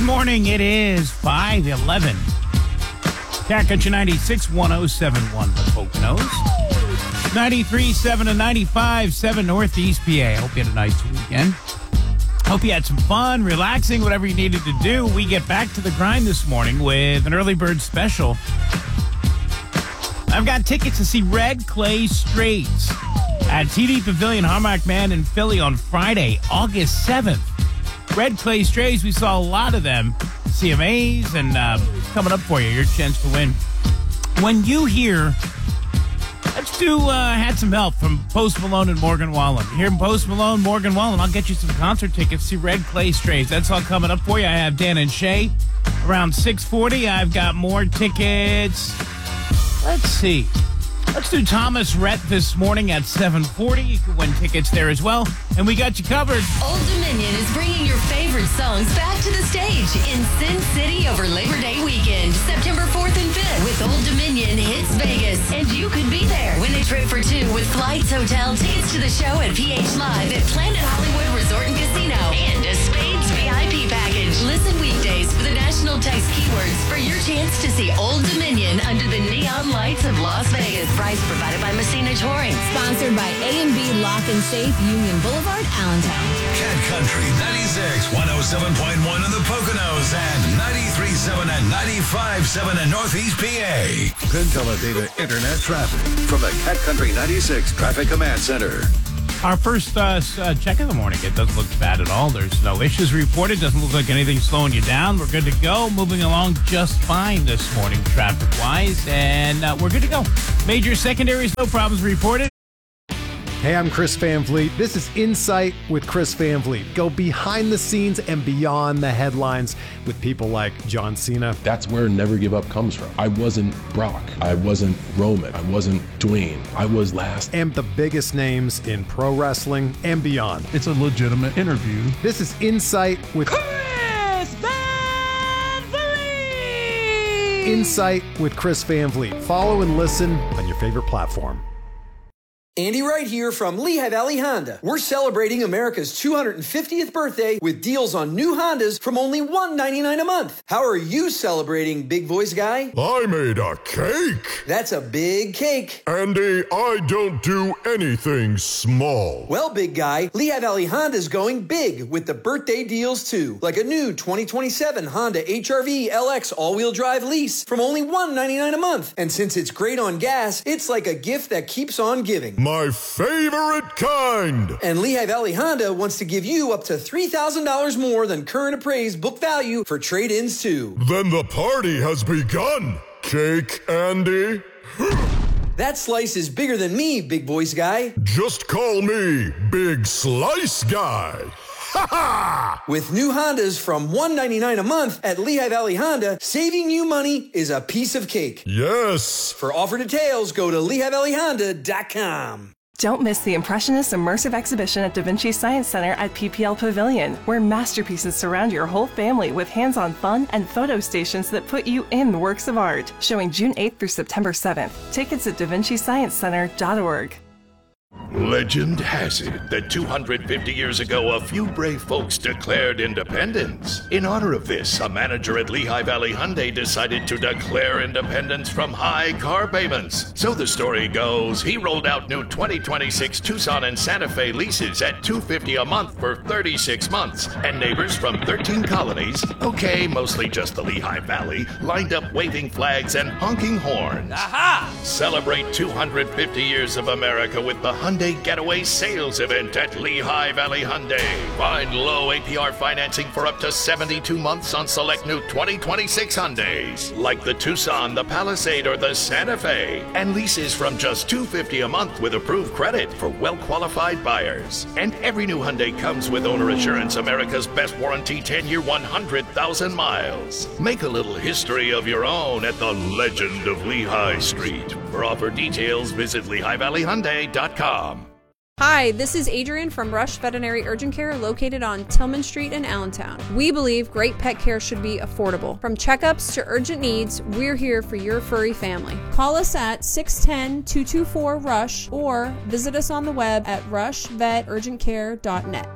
morning. It is 5:11. Cat Country 96, 107.1 the Poconos. 93.7 and 95.7 Northeast PA. Hope you had a nice weekend. Hope you had some fun, relaxing, whatever you needed to do. We get back to the grind this morning with an early bird special. I've got tickets to see Red Clay Strays at TD Pavilion, Hallmark Man in Philly on Friday, August 7th. Red Clay Strays, we saw a lot of them. CMAs and coming up for you, your chance to win. When you hear, let's do Had Some Help from Post Malone and Morgan Wallen. Here in Post Malone, Morgan Wallen, I'll get you some concert tickets to Red Clay Strays. That's all coming up for you. I have Dan and Shay around 6:40. I've got more tickets. Let's see. Let's do Thomas Rhett this morning at 7:40. You can win tickets there as well. And we got you covered. Old Dominion is bringing your favorite songs back to the stage in Sin City over Labor Day weekend, September 4th and 5th with Old Dominion Hits Vegas. And you could be there. Win a trip for two with flights, hotel, tickets to the show at PH Live at Planet Hollywood Resort and Casino and a Spades VIP package. Listen weekdays for the national text keywords for your chance to see Old Dominion under the neon lights of Las Vegas. Price provided by Messina Touring. Sponsored by A&B Lock and Safe, Union Boulevard, Allentown. Cat Country 96, 107.1 in the Poconos and 93.7 and 95.7 in Northeast PA. Pinteladata Internet traffic from the Cat Country 96 Traffic Command Center. Our first check of the morning. It doesn't look bad at all. There's no issues reported. Doesn't look like anything's slowing you down. We're good to go. Moving along just fine this morning, traffic-wise. And we're good to go. Major secondaries, no problems reported. Hey, I'm Chris Van Vliet. This is Insight with Chris Van Vliet. Go behind the scenes and beyond the headlines with people like John Cena. That's where Never Give Up comes from. I wasn't Brock. I wasn't Roman. I wasn't Dwayne. I was last. And the biggest names in pro wrestling and beyond. It's a legitimate interview. This is Insight with Chris Van Vliet. Insight with Chris Van Vliet. Follow and listen on your favorite platform. Andy Wright here from Lehigh Valley Honda. We're celebrating America's 250th birthday with deals on new Hondas from only $199 a month. How are you celebrating, big voice guy? I made a cake. That's a big cake. Andy, I don't do anything small. Well, big guy, Lehigh Valley Honda's going big with the birthday deals too. Like a new 2027 Honda HR-V LX all-wheel drive lease from only $199 a month. And since it's great on gas, it's like a gift that keeps on giving. My favorite kind. And Lehigh Valley Honda wants to give you up to $3,000 more than current appraised book value for trade-ins too. Then the party has begun. Cake, Andy. That slice is bigger than me, big voice guy. Just call me Big Slice Guy. With new Hondas from $199 a month at Lehigh Valley Honda, saving you money is a piece of cake. Yes. For offer details, go to LehighValleyHonda.com. Don't miss the Impressionist Immersive Exhibition at Da Vinci Science Center at PPL Pavilion, where masterpieces surround your whole family with hands-on fun and photo stations that put you in the works of art. Showing June 8th through September 7th. Tickets at davincisciencecenter.org. Legend has it that 250 years ago, a few brave folks declared independence. In honor of this, a manager at Lehigh Valley Hyundai decided to declare independence from high car payments. So the story goes, he rolled out new 2026 Tucson and Santa Fe leases at $250 a month for 36 months. And neighbors from 13 colonies, okay, mostly just the Lehigh Valley, lined up waving flags and honking horns. Aha! Celebrate 250 years of America with the Hyundai Getaway Sales Event at Lehigh Valley Hyundai. Find low APR financing for up to 72 months on select new 2026 Hyundais, like the Tucson, the Palisade, or the Santa Fe. And leases from just $250 a month with approved credit for well-qualified buyers. And every new Hyundai comes with Owner Assurance, America's best warranty 10-year, 100,000 miles. Make a little history of your own at the Legend of Lehigh Street. For offer details, visit LehighValleyHyundai.com. Hi, this is Adrian from Rush Veterinary Urgent Care located on Tillman Street in Allentown. We believe great pet care should be affordable. From checkups to urgent needs, we're here for your furry family. Call us at 610-224-RUSH or visit us on the web at rushveturgentcare.net.